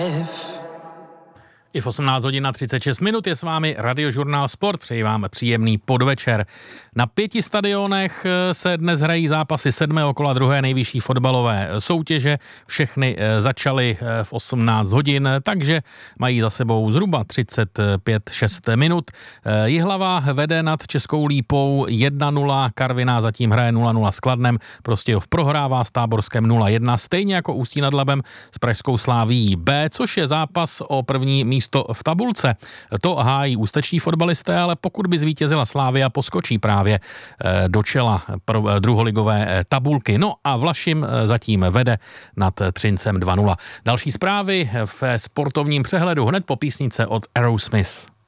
I v 18 hodin na 36 minut je s vámi Radiožurnál Sport. Přeji vám příjemný podvečer. Na 5 stadionech se dnes hrají zápasy 7. kola 2. nejvyšší fotbalové soutěže. Všechny začaly v 18 hodin, takže mají za sebou zhruba 35-6 minut. Jihlava vede nad Českou Lípou 1-0, Karviná zatím hraje 0-0 s Kladnem, Prostějov prohrává s Táborskem 0-1, stejně jako Ústí nad Labem s pražskou Slavií B, což je zápas o první místo v tabulce. To hájí ústeční fotbalisté, ale pokud by zvítězila Slavia, poskočí právě do čela druholigové tabulky. No a Vlašim zatím vede nad Třincem 2-0. Další zprávy v sportovním přehledu hned po písnice od Aerosmith.